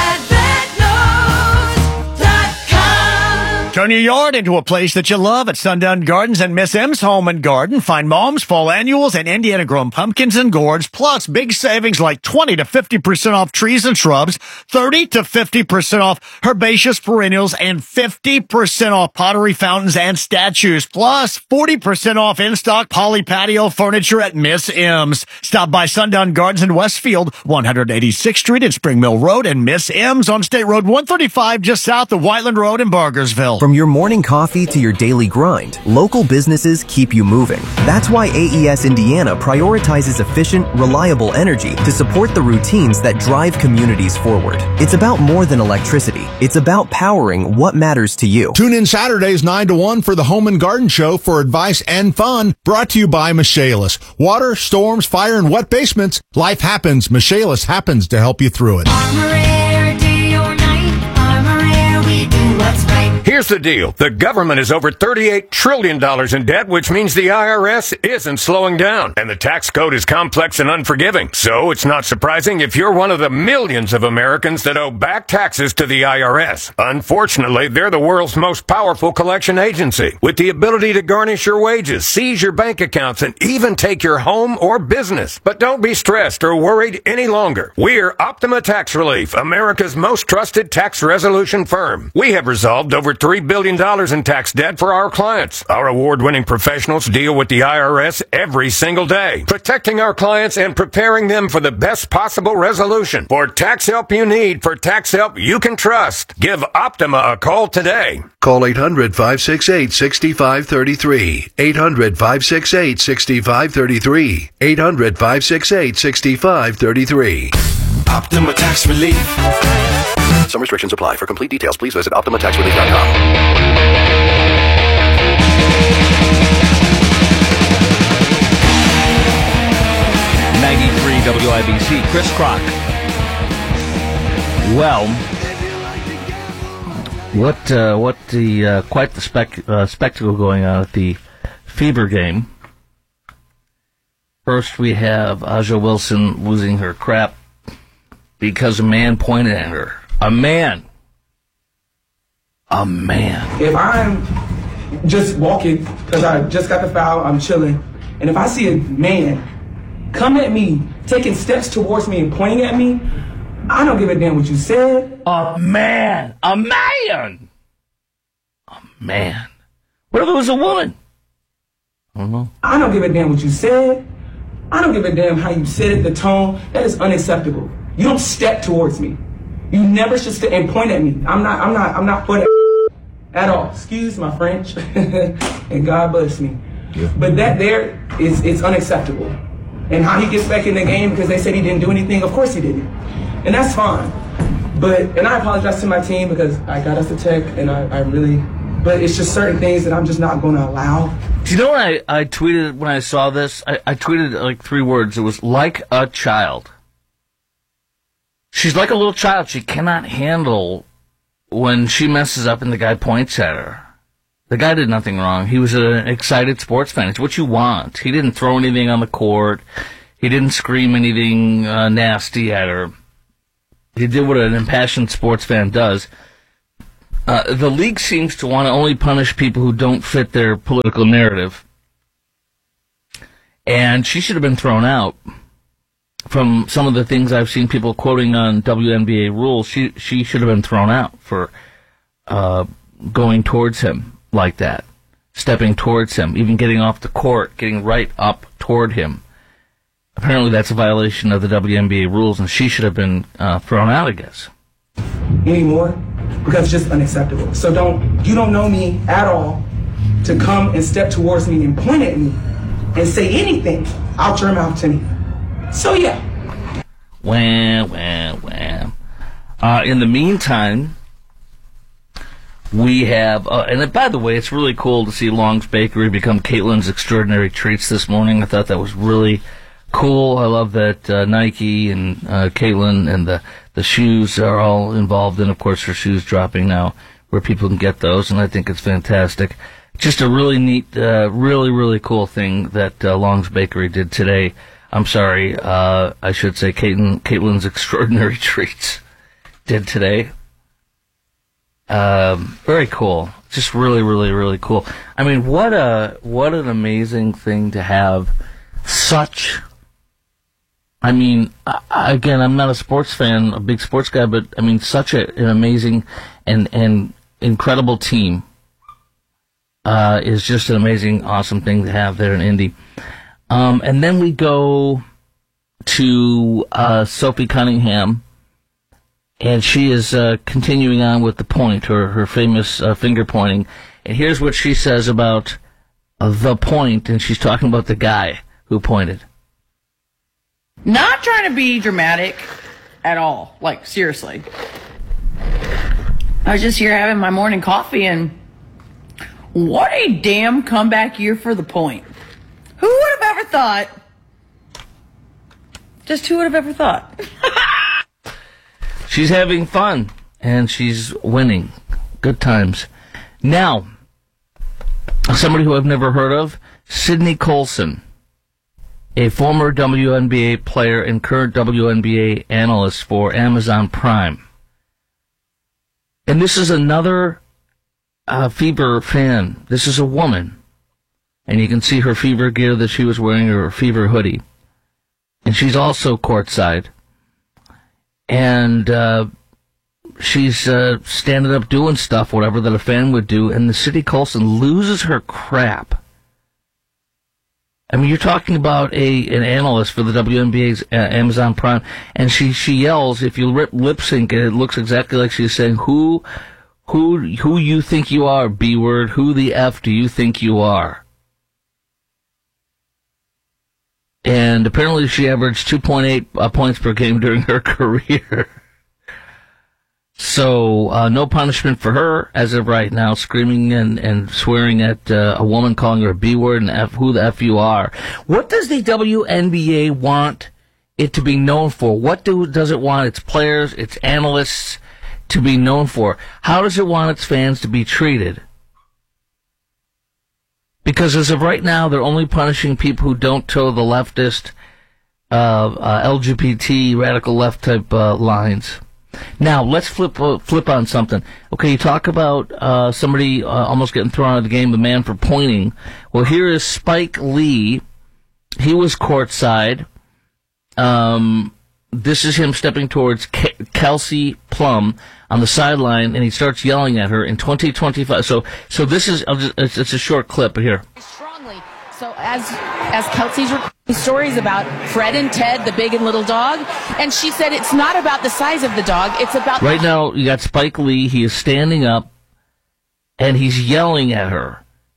Turn your yard into a place that you love at Sundown Gardens and Miss M's Home and Garden. Find Mom's Fall Annuals and Indiana grown pumpkins and gourds, plus big savings like twenty to fifty percent off trees and shrubs, thirty to fifty percent off herbaceous perennials, and fifty percent off pottery fountains and statues, plus forty percent off in-stock poly patio furniture at Miss M's. Stop by Sundown Gardens in Westfield, one eighty-sixth Street and Spring Mill Road, and Miss M's on State Road one thirty-five just south of Whiteland Road in Bargersville.
From your morning coffee to your daily grind, local businesses keep you moving. That's why A E S Indiana prioritizes efficient, reliable energy to support the routines that drive communities forward. It's about more than electricity. It's about powering what matters to you.
Tune in Saturdays nine to one for the Home and Garden Show for advice and fun, brought to you by Michaelis. Water, storms, fire, and wet basements. Life happens. Michaelis happens to help you through it.
Armor Air, day or night. Armor Air, we do what's right.
Here's the deal. The government is over thirty-eight trillion dollars in debt, which means the I R S isn't slowing down. And the tax code is complex and unforgiving. So it's not surprising if you're one of the millions of Americans that owe back taxes to the I R S. Unfortunately, they're the world's most powerful collection agency, with the ability to garnish your wages, seize your bank accounts, and even take your home or business. But don't be stressed or worried any longer. We're Optima Tax Relief, America's most trusted tax resolution firm. We have resolved over three billion dollars in tax debt for our clients. Our award-winning professionals deal with the I R S every single day, protecting our clients and preparing them for the best possible resolution. For tax help you need, for tax help you can trust, give Optima a call today.
Call eight hundred, five six eight, six five three three. eight hundred, five six eight, six five three three. eight hundred, five six eight, six five three three.
Optima Tax Relief.
Some restrictions apply. For complete details, please visit optima tax relief dot com.
ninety-three W I B C, Chris Crock. Well, what uh, what the uh, quite the spec, uh, spectacle going on at the Fever game. First, we have Aja Wilson losing her crap because a man pointed at her. A man. A man.
If I'm just walking, because I just got the foul, I'm chilling,
And if I see a man come at me, taking steps towards me and pointing at me, I don't give a damn what you said.
A man! A man! A man. What if it was a woman? I don't know.
I don't give a damn what you said. I don't give a damn how you said it, the tone. That is unacceptable. You don't step towards me. You never should step and point at me. I'm not, I'm not, I'm not for that at all. Excuse my French. And God bless me. Yeah. But that there is, it's unacceptable. And how he gets back in the game because they said he didn't do anything, of course he didn't. And that's fine. But, and I apologize to my team because I got us a tech and I, I really, but it's just certain things that I'm just not going to allow.
Do you know what I, I tweeted when I saw this? I, I tweeted like three words. It was like a child. She's like a little child. She cannot handle when she messes up and the guy points at her. The guy did nothing wrong. He was an excited sports fan. It's what you want. He didn't throw anything on the court. He didn't scream anything uh, nasty at her. He did what an impassioned sports fan does. Uh, the league seems to want to only punish people who don't fit their political narrative. And she should have been thrown out. From some of the things I've seen people quoting on W N B A rules, she she should have been thrown out for uh, going towards him like that, stepping towards him, even getting off the court, getting right up toward him. Apparently that's a violation of the W N B A rules, and she should have been uh, thrown out, I guess.
Anymore, because it's just unacceptable. So don't, you don't know me at all to come and step towards me and point at me and say anything out your mouth to me. So yeah.
Wham, wham, wham. Uh, in the meantime, we have, uh, and by the way, it's really cool to see Long's Bakery become Caitlin's Extraordinary Treats this morning. I thought that was really cool. I love that uh, Nike and uh, Caitlin and the, the shoes are all involved in, of course, her shoes dropping now where people can get those, and I think it's fantastic. Just a really neat, uh, really, really cool thing that uh, Long's Bakery did today. I'm sorry, uh, I should say Caitlin, Caitlin's Extraordinary Treats did today. Um, very cool. Just really, really, really cool. I mean, what a, what an amazing thing to have such, I mean, I, again, I'm not a sports fan, a big sports guy, but I mean, such a, an amazing and, and incredible team, uh, is just an amazing, awesome thing to have there in Indy. Um, and then we go to uh, Sophie Cunningham, and she is uh, continuing on with the point, her, her famous uh, finger pointing. And here's what she says about uh, the point, and she's talking about the guy who pointed.
Not trying to be dramatic at all. Like, seriously. I was just here having my morning coffee, and what a damn comeback year for the point. Who would have ever thought? Just who would have ever thought?
She's having fun, and she's winning. Good times. Now, somebody who I've never heard of, Sydney Colson, a former W N B A player and current W N B A analyst for Amazon Prime. And this is another uh, Fever fan. This is a woman. And you can see her Fever gear that she was wearing, her Fever hoodie. And she's also courtside. And uh, she's uh, standing up doing stuff, whatever that a fan would do, and the Sydney Colson loses her crap. I mean, you're talking about a an analyst for the W N B A's uh, Amazon Prime, and she, she yells, if you rip lip sync it, it looks exactly like she's saying, who, who, who you think you are, B-word, who the F do you think you are? And apparently she averaged two point eight uh, points per game during her career. So, uh, no punishment for her as of right now, screaming and, and swearing at uh, a woman, calling her a B-word and F, who the F you are. What does the W N B A want it to be known for? What do, does it want its players, its analysts to be known for? How does it want its fans to be treated? Because as of right now, they're only punishing people who don't toe the leftist, uh, uh, L G B T, radical left type uh, lines. Now, let's flip uh, flip on something. Okay, you talk about uh, somebody uh, almost getting thrown out of the game, the man for pointing. Well, here is Spike Lee he was courtside. Um, this is him stepping towards Ke- Kelsey Plum on the sideline, and he starts yelling at her in twenty twenty-five. So, so this is I'll just, it's, it's a short clip here.
Strongly. So as as Kelsey's recording stories about Fred and Ted, the big and little dog, and she said it's not about the size of the dog; it's about
right now. You got Spike Lee. He is standing up, and he's yelling at her.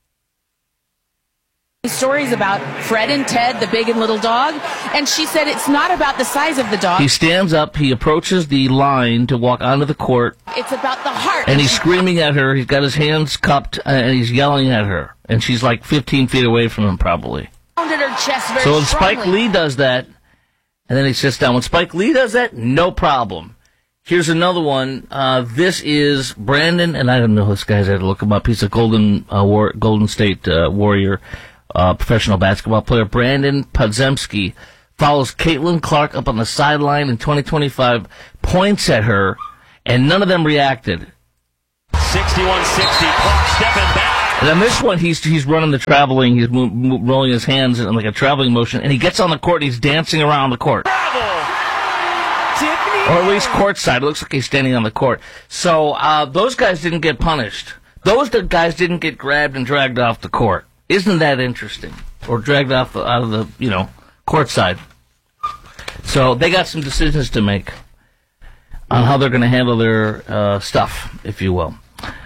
Stories about Fred and Ted, the big and little dog, and she said it's not about the size of the dog.
He stands up, he approaches the line to walk onto the court.
It's about the heart.
And he's screaming at her, he's got his hands cupped, and he's yelling at her. And she's like fifteen feet away from him, probably.
Pounded her chest very
so when
strongly.
Spike Lee does that, and then he sits down. When Spike Lee does that, no problem. Here's another one. Uh, this is Brandon, and I don't know this guy's. I had to look him up. He's a Golden uh, War, Golden State uh, Warrior. Uh, professional basketball player Brandon Podziemski follows Caitlin Clark up on the sideline in twenty twenty-five, points at her, and none of them reacted.
sixty-one sixty, Clark stepping back.
And on this one, he's he's running the traveling, he's mo- mo- rolling his hands in like a traveling motion, and he gets on the court and he's dancing around the court. Or at least courtside. It looks like he's standing on the court. So uh, those guys didn't get punished. Those guys didn't get grabbed and dragged off the court. Isn't that interesting? Or dragged off the, out of the, you know, courtside. So they got some decisions to make on how they're going to handle their uh, stuff, if you will.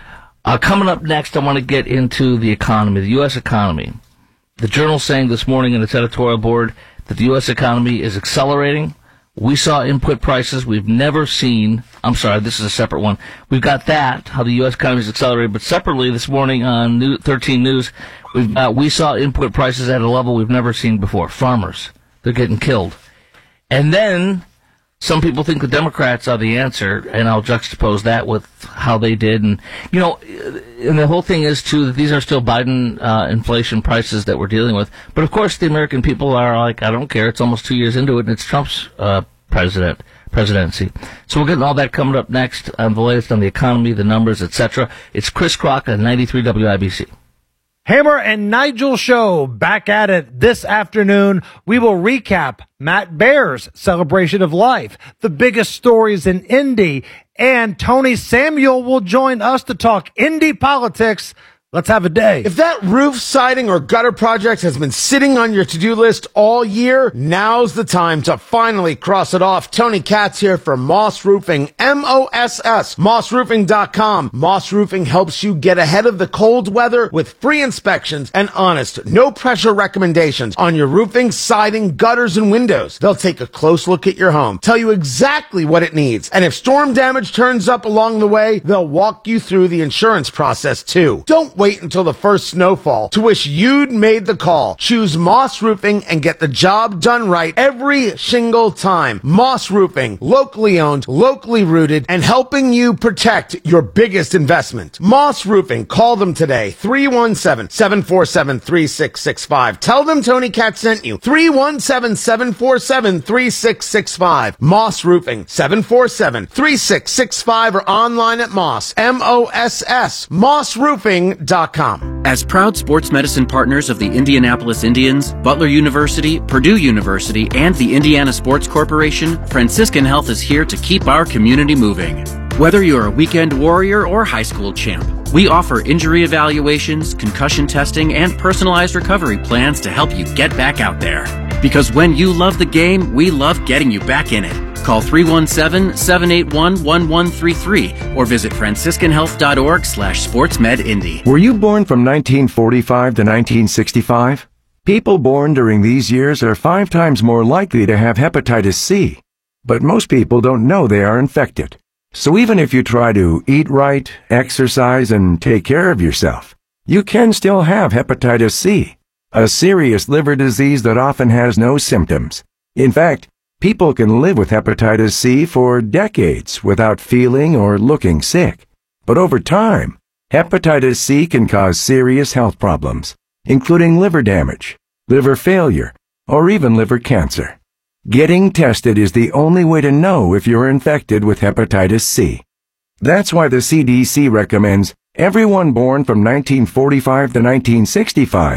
Uh, coming up next, I want to get into the economy, the U S economy. The Journal saying this morning in its editorial board that the U S economy is accelerating. We saw input prices we've never seen. I'm sorry, this is a separate one. We've got that, how the U S economy is accelerating. But separately, this morning on New, thirteen News, we've, uh, we saw input prices at a level we've never seen before. Farmers, they're getting killed. And then some people think the Democrats are the answer, and I'll juxtapose that with how they did. And, you know, and the whole thing is, too, that these are still Biden uh, inflation prices that we're dealing with. But, of course, the American people are like, I don't care. It's almost two years into it, and it's Trump's uh, president presidency. So we're getting all that coming up next on the latest on the economy, the numbers, et cetera. It's Chris Crock on ninety-three W I B C.
Hammer and Nigel show back at it this afternoon. We will recap Matt Baer's celebration of life, the biggest stories in Indy, and Tony Samuel will join us to talk Indy politics. Let's have a day.
If that roof, siding, or gutter project has been sitting on your to-do list all year, now's the time to finally cross it off. Tony Katz here for Moss Roofing, M O S S, moss roofing dot com. Moss Roofing helps you get ahead of the cold weather with free inspections and honest, no-pressure recommendations on your roofing, siding, gutters, and windows. They'll take a close look at your home, tell you exactly what it needs, and if storm damage turns up along the way, they'll walk you through the insurance process, too. Don't wait until the first snowfall to wish you'd made the call. Choose Moss Roofing and get the job done right every single time. Moss Roofing, locally owned, locally rooted, and helping you protect your biggest investment. Moss Roofing, call them today, three one seven, seven four seven, three six six five. Tell them Tony Katz sent you, three one seven, seven four seven, three six six five. Moss Roofing, seven four seven, three six six five, or online at Moss, M O S S, moss roofing dot com.
As proud sports medicine partners of the Indianapolis Indians, Butler University, Purdue University, and the Indiana Sports Corporation, Franciscan Health is here to keep our community moving. Whether you're a weekend warrior or high school champ, we offer injury evaluations, concussion testing, and personalized recovery plans to help you get back out there. Because when you love the game, we love getting you back in it. Call three one seven, seven eight one, one one three three or visit franciscan health dot org slash sportsmedindy.
Were you born from nineteen forty-five to nineteen sixty-five? People born during these years are five times more likely to have hepatitis C. But most people don't know they are infected. So even if you try to eat right, exercise, and take care of yourself, you can still have hepatitis C, a serious liver disease that often has no symptoms. In fact, people can live with hepatitis C for decades without feeling or looking sick. But over time, hepatitis C can cause serious health problems, including liver damage, liver failure, or even liver cancer. Getting tested is the only way to know if you're infected with hepatitis C. That's why the C D C recommends everyone born from nineteen forty-five to nineteen sixty-five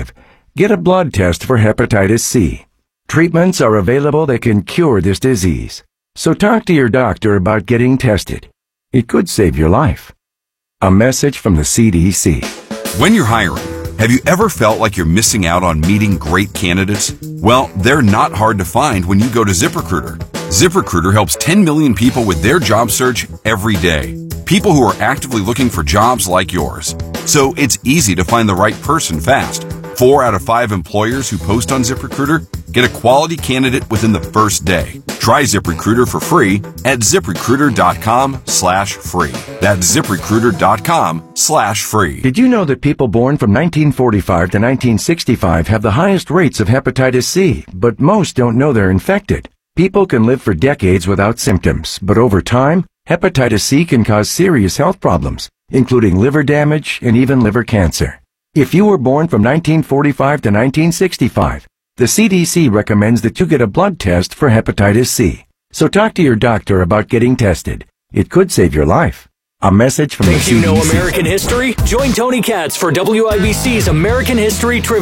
Get a blood test for hepatitis C. Treatments are available that can cure this disease. So talk to your doctor about getting tested. It could save your life. A message from the C D C.
When you're hiring, have you ever felt like you're missing out on meeting great candidates? Well, they're not hard to find when you go to ZipRecruiter. ZipRecruiter helps ten million people with their job search every day. People who are actively looking for jobs like yours. So it's easy to find the right person fast. Four out of five employers who post on ZipRecruiter get a quality candidate within the first day. Try ZipRecruiter for free at ZipRecruiter.com slash free. That's ZipRecruiter.com slash free.
Did you know that people born from nineteen forty-five to nineteen sixty-five have the highest rates of hepatitis C, but most don't know they're infected? People can live for decades without symptoms, but over time, hepatitis C can cause serious health problems, including liver damage and even liver cancer. If you were born from nineteen forty-five to nineteen sixty-five, the C D C recommends that you get a blood test for hepatitis C. So talk to your doctor about getting tested. It could save your life. A message from the
Think
C D C.
you know American history? Join Tony Katz for W I B C's American History Trivia.